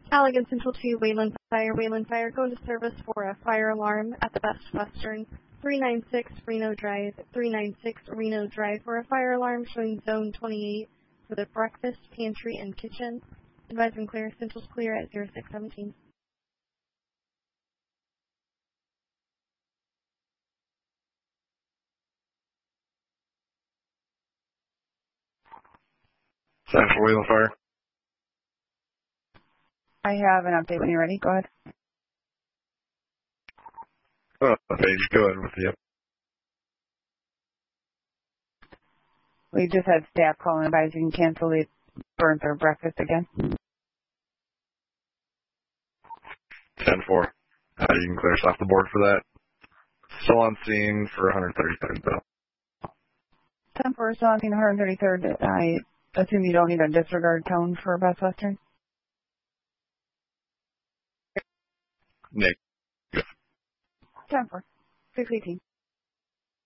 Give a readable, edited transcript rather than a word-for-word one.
Allegan Central 2, Wayland Fire, go into service for a fire alarm at the Best Western, 396 Reno Drive, for a fire alarm showing Zone 28 for the breakfast, pantry, and kitchen. Advise and clear. Central's clear at 0617. Central Wayland Fire. I have an update when you're ready. Go ahead. Paige, go ahead with you. We just had staff call and advise you can cancel the burn for breakfast again. 10-4. You can clear us off the board for that. Still on scene for 133rd, though. 10-4, still on scene 133rd. I assume you don't need a disregard tone for Best Western? Nick. 10-4. 618.